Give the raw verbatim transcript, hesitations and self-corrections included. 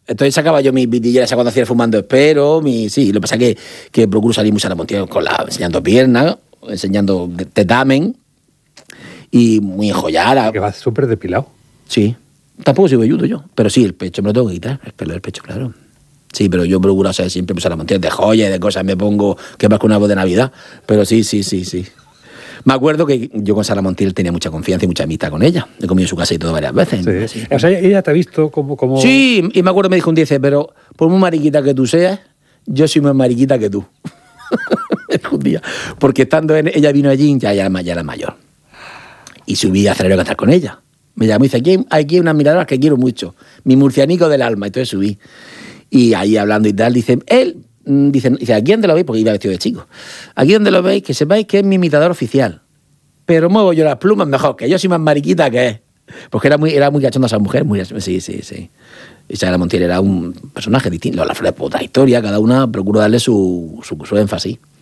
Entonces sacaba yo mis vidilleras cuando hacía el fumando espero, mi, sí, lo que pasa es que, que procuro salir muy Sara Montiel con la, enseñando piernas, enseñando tetamen y muy enjollada. Que vas súper depilado. Sí, tampoco soy velludo yo, pero sí, el pecho me lo tengo que quitar, el pelo del pecho, claro. Sí, pero yo procuro ser siempre Sara Montiel de joyas y de cosas, me pongo que más con una voz de Navidad, pero sí, sí, sí, sí. Me acuerdo que yo con Sara Montiel tenía mucha confianza y mucha amistad con ella. He comido en su casa y todo varias veces. Sí. ¿No? O sea, ella te ha visto como, como... Sí, y me acuerdo me dijo un día, pero por muy mariquita que tú seas, yo soy más mariquita que tú. Un día. Porque estando en, ella vino allí, ya, ya, ya era mayor. Y subí a Cerero a cantar con ella. Me llamó y dice, aquí hay, aquí hay unas miradoras que quiero mucho. Mi murcianico del alma. Entonces subí. Y ahí hablando y tal, dice, él... Dice, dice, ¿aquí dónde lo veis? Porque iba vestido de chico. Aquí donde lo veis, que sepáis que es mi imitador oficial. Pero muevo yo las plumas mejor, que yo soy más mariquita que es. Porque era muy, era muy cachonda esa mujer. Muy, sí, sí, sí. Y Sara Montiel era un personaje distinto. La flor de puta historia, cada una procura darle su, su, su énfasis.